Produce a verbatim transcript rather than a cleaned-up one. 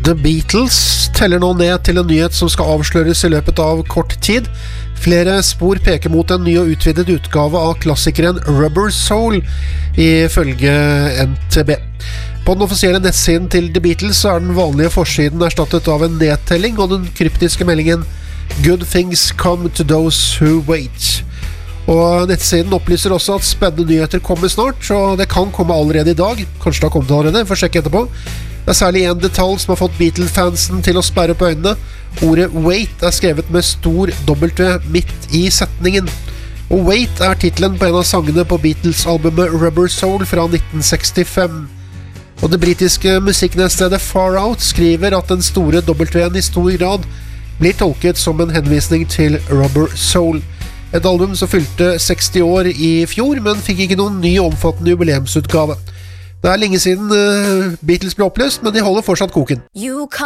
The Beatles teller nå ned til en nyhet som skal avsløres i løpet av kort tid. Flere spor peker mot en ny og utvidet utgave av klassikeren Rubber Soul, ifølge N T B. På den offisielle nettsiden til The Beatles er den vanlige forsiden erstattet av en nedtelling og den kryptiske meldingen «Good things come to those who wait». Og nettsiden opplyser også at spennende nyheter kommer snart, så det kan komme allerede i dag. Kanskje det har kommet allerede, får sjekke etterpå. Det er særlig en detalj som har fått Beatle-fansen til å sperre på øynene. Ordet «Wait» er skrevet med stor W midt i setningen. Og «Wait» er titelen på en av sangene på Beatles-albumet Rubber Soul fra nitten sekstifem. Og det britiske musikknettstedet Far Out skriver at den store W-en i stor grad blir tolket som en henvisning til Rubber Soul. Et album som fylte seksti år i fjor, men fikk ikke noen ny omfattende jubileumsutgave. Det er lenge siden uh, Beatles ble oppløst, men de holder fortsatt koken.